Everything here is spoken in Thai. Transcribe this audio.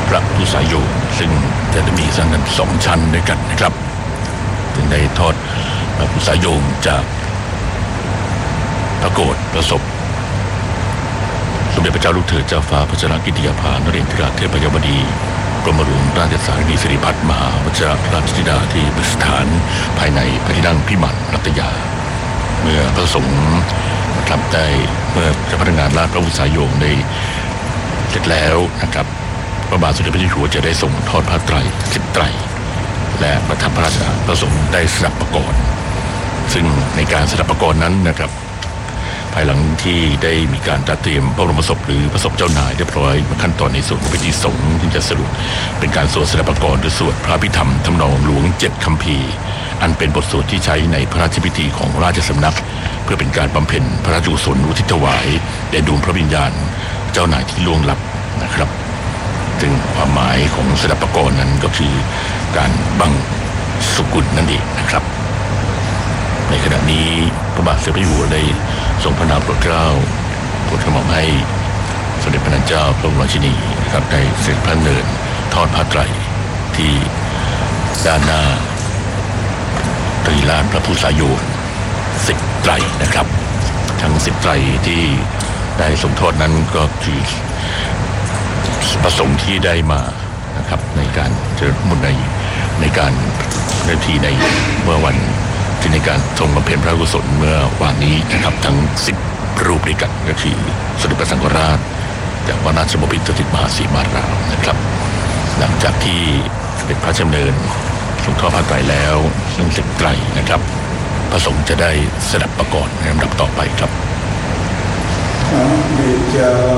พระพุทธโยมซึ่งจะมีสร้างกัน2 ชั้นด้วยกันนะครับจึงได้ทอดพระพุทธโยมจากพระโกฐประสบสมเด็จพระเจ้าลูกเธอเจ้าฟ้าพัชรกิติยาภานเรศวราเทพยวดีกรมหลวงราชสารีสิริพัฒน์มหาวชิรราชธิดาที่ประดิษฐานภายในพระที่นั่งพิมานรัตยาเมื่อพระสงฆ์นะครับได้เมื่อเจ้าพนักงานราชพระพุทธโยมได้เสร็จแล้วนะครับพระบาทสมเด็จพระเจ้าอยู่หัวจะได้ส่งทอดผ้าไตร10 ไตรและประทับพระราชประสงค์ได้สดับประกรณ์ซึ่งในการสดับประกรณ์นั้นนะครับภายหลังที่ได้มีการจัดเตรียมพระบรมศพหรือพระศพเจ้านายเรียบร้อยขั้นตอนในส่วนของพิธีสงฆ์ที่จะสรุปเป็นการสวดสดับประกรณ์หรือสวดพระพิธรรมทำนองหลวง7 คัมภีร์อันเป็นบทสวดที่ใช้ในพระราชพิธีของราชสำนักเพื่อเป็นการบำเพ็ญพระราชกุศลอุทิศถวายแด่ดวงพระวิญญาณเจ้านายที่ล่วงลับนะครับซึ่งความหมายของสดับประกรณ์นั้นก็คือการบังสุกุลนั่นเองนะครับในขณะนี้พระบาทสมเด็จพระเจ้าอยู่หัวได้ทรงพระนามโปรดเกล้าโปรดกระหม่อมให้สมเด็จพระนางเจ้าพระบรมราชินีนะครับได้เสด็จพระดำเนินทอดผ้าไตรที่ด้านหน้าตรีลานพระพุทธโยม10 ไตรนะครับทั้ง10 ไตรที่ได้ทรงทอดนั้นก็คือประสงค์ที่ได้มานะครับในการเจริญบุญในการในทีในเมื่อวันที่ในการทรงบำเพ็ญพระกุศลเมื่อวานนี้นะครับทั้ง10 รูปด้วยกันก็คือสมเด็จพระสังฆราชจากวัดราชบพิตรสถิตมหาสีมารามนะครับหลังจากที่เป็นพระดำเนินทรงทอดผ้าไตรแล้วซึ่ง10 ไตรนะครับพระสงฆ์จะได้สดับประกรณ์ในลำดับต่อไปครับ